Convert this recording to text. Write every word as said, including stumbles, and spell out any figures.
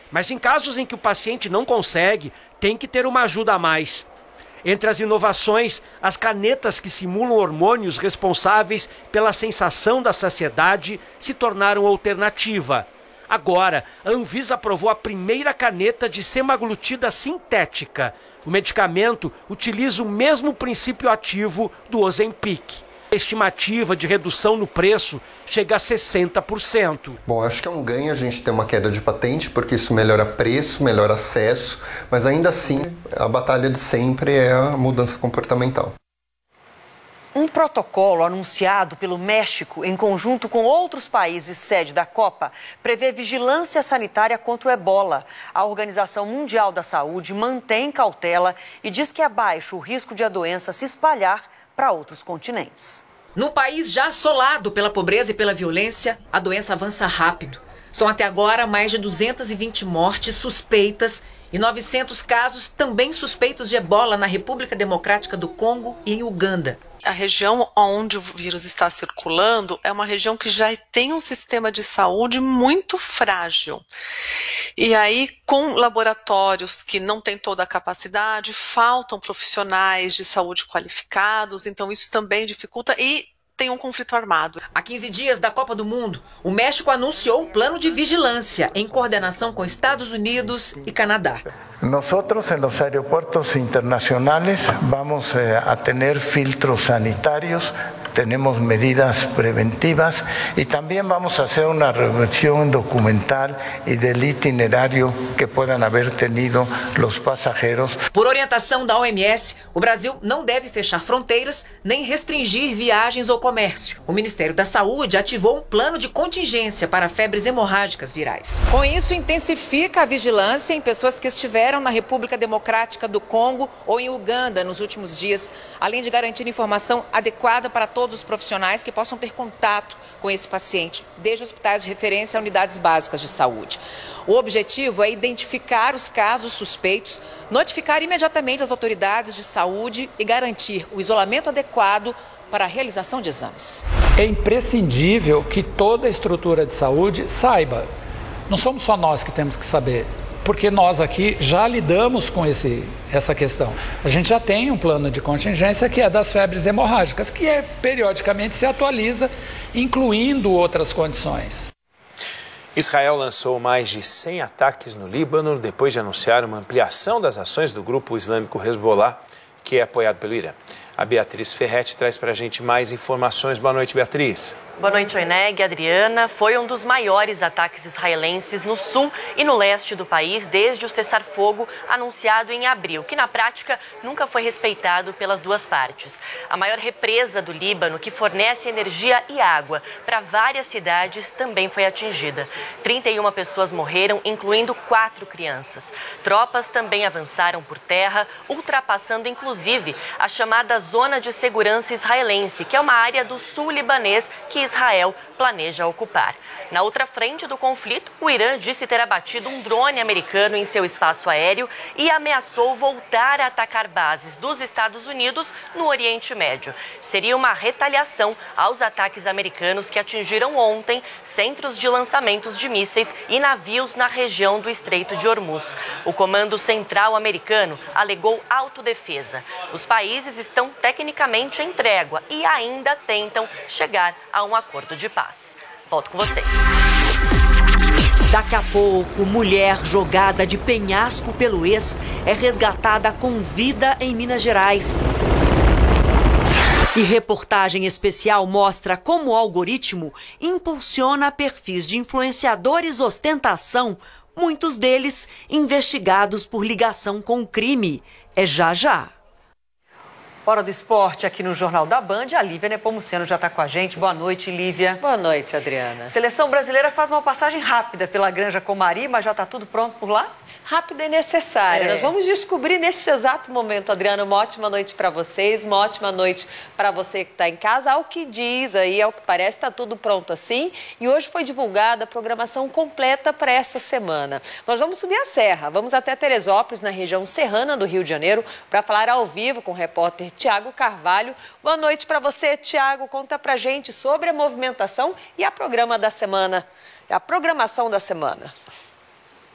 Mas em casos em que o paciente não consegue, tem que ter uma ajuda a mais. Entre as inovações, as canetas que simulam hormônios responsáveis pela sensação da saciedade se tornaram alternativa. Agora, a Anvisa aprovou a primeira caneta de semaglutida sintética. O medicamento utiliza o mesmo princípio ativo do Ozempic. A estimativa de redução no preço chega a sessenta por cento. Bom, acho que é um ganho a gente ter uma queda de patente, porque isso melhora preço, melhora acesso, mas ainda assim a batalha de sempre é a mudança comportamental. Um protocolo anunciado pelo México, em conjunto com outros países sede da Copa, prevê vigilância sanitária contra o ebola. A Organização Mundial da Saúde mantém cautela e diz que é baixo o risco de a doença se espalhar para outros continentes. No país já assolado pela pobreza e pela violência, a doença avança rápido. São até agora mais de duzentas e vinte mortes suspeitas e novecentos casos também suspeitos de ebola na República Democrática do Congo e em Uganda. A região onde o vírus está circulando é uma região que já tem um sistema de saúde muito frágil. E aí, com laboratórios que não têm toda a capacidade, faltam profissionais de saúde qualificados, então isso também dificulta e tem um conflito armado. Há quinze dias da Copa do Mundo, o México anunciou um plano de vigilância em coordenação com Estados Unidos e Canadá. Nosotros en los aeropuertos internacionales vamos a tener filtros sanitarios, tenemos medidas preventivas y también vamos a hacer una revisión documental y del itinerario que puedan haber tenido los pasajeros. Por orientação da O M S, o Brasil não deve fechar fronteiras nem restringir viagens ou comércio. O Ministério da Saúde ativou um plano de contingência para febres hemorrágicas virais. Com isso, intensifica a vigilância em pessoas que estiveram na República Democrática do Congo ou em Uganda nos últimos dias, além de garantir informação adequada para todos os profissionais que possam ter contato com esse paciente, desde hospitais de referência a unidades básicas de saúde. O objetivo é identificar os casos suspeitos, notificar imediatamente as autoridades de saúde e garantir o isolamento adequado para a realização de exames. É imprescindível que toda a estrutura de saúde saiba. Não somos só nós que temos que saber, porque nós aqui já lidamos com esse, essa questão. A gente já tem um plano de contingência que é das febres hemorrágicas, que é, periodicamente se atualiza, incluindo outras condições. Israel lançou mais de cem ataques no Líbano depois de anunciar uma ampliação das ações do grupo islâmico Hezbollah, que é apoiado pelo Irã. A Beatriz Ferretti traz para a gente mais informações. Boa noite, Beatriz. Boa noite, Oineg, Adriana. Foi um dos maiores ataques israelenses no sul e no leste do país desde o cessar-fogo anunciado em abril, que na prática nunca foi respeitado pelas duas partes. A maior represa do Líbano, que fornece energia e água para várias cidades, também foi atingida. trinta e uma pessoas morreram, incluindo quatro crianças. Tropas também avançaram por terra, ultrapassando inclusive a chamada Zona de Segurança Israelense, que é uma área do sul libanês que Israel planeja ocupar. Na outra frente do conflito, o Irã disse ter abatido um drone americano em seu espaço aéreo e ameaçou voltar a atacar bases dos Estados Unidos no Oriente Médio. Seria uma retaliação aos ataques americanos que atingiram ontem centros de lançamentos de mísseis e navios na região do Estreito de Hormuz. O Comando Central americano alegou autodefesa. Os países estão tecnicamente em trégua e ainda tentam chegar a um acordo de paz. Volto com vocês. Daqui a pouco, mulher jogada de penhasco pelo ex é resgatada com vida em Minas Gerais. E reportagem especial mostra como o algoritmo impulsiona perfis de influenciadores ostentação, muitos deles investigados por ligação com o crime. É já já. Hora do esporte aqui no Jornal da Band. A Lívia Nepomuceno já está com a gente. Boa noite, Lívia. Boa noite, Adriana. Seleção brasileira faz uma passagem rápida pela Granja Comari, mas já está tudo pronto por lá? Rápida e necessária. É. Nós vamos descobrir neste exato momento, Adriana. Uma ótima noite para vocês, uma ótima noite para você que está em casa. Ao que diz aí, ao que parece, está tudo pronto assim. E hoje foi divulgada a programação completa para essa semana. Nós vamos subir a serra, vamos até Teresópolis, na região serrana do Rio de Janeiro, para falar ao vivo com o repórter Tiago Carvalho. Boa noite para você, Tiago. Conta pra gente sobre a movimentação e a programa da semana, a programação da semana.